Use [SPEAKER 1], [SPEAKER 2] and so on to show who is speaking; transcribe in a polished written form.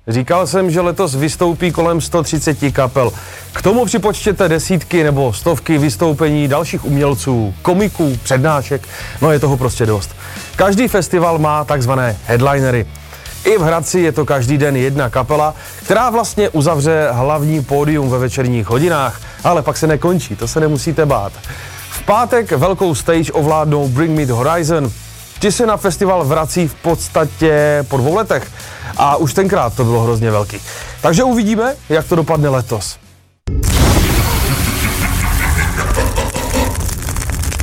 [SPEAKER 1] Říkal jsem, že letos vystoupí kolem 130 kapel. K tomu připočtěte desítky nebo stovky vystoupení dalších umělců, komiků, přednášek, no je toho prostě dost. Každý festival má takzvané headlinery. I v Hradci je to každý den jedna kapela, která vlastně uzavře hlavní pódium ve večerních hodinách, ale pak se nekončí, to se nemusíte bát. V pátek velkou stage ovládnou Bring Me The Horizon. Ti se na festival vrací v podstatě po 2 letech a už tenkrát to bylo hrozně velký. Takže uvidíme, jak to dopadne letos.